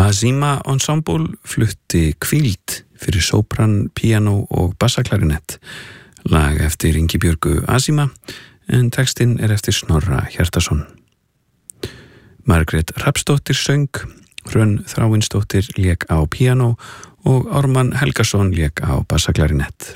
Azima Ensemble flutti Hvíld fyrir sópran, píanó og bassaklarinett, lag eftir Ingibjörgu Azima, en textinn eftir Snorra Hjartarson. Margrét Hrafnsdóttir söng, Hrönn Þráinsdóttir lék á píanó og Ármann Helgason lék á bassaklarinett.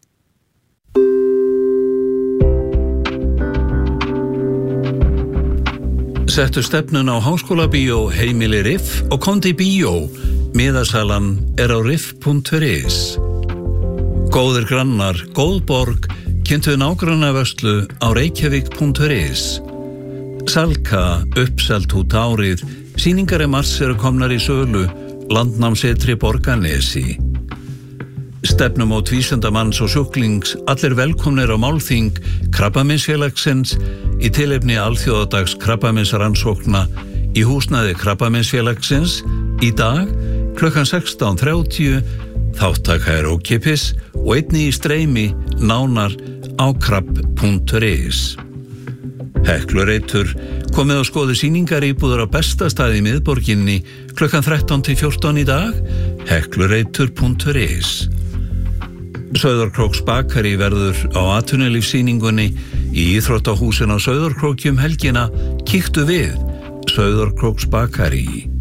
Settu stefnun á Háskólabíó, heimili Riff og komdu í bíó. Miðasalan á riff.is. Góðir grannar, góð borg, kynntu nágrannavörslu á reykjavik.is. Salka, uppselt út árið, sýningar mars eru komnar í sölu, landnámsetri Borgarnesi. Stefnumót vísindamanns og sjúklings, allir velkomnir á málþing Krabbameinsfélagsins í tilefni alþjóðadags krabbameinsrannsókna í húsnæði Krabbameinsfélagsins í dag klukkan 16:30. Þáttaka ókeypis og einnig í streymi nánar á krabb.is. Heklureitur, komið og skoðu sýningaríbúður á besta staði í miðborginni klukkan 13-14 í dag, heklureitur.is. Sauðárkróks bakari verður á atvinnulífssýningunni í íþróttahúsin á Sauðárkróki helgina. Kíktu við, Sauðárkróks bakari.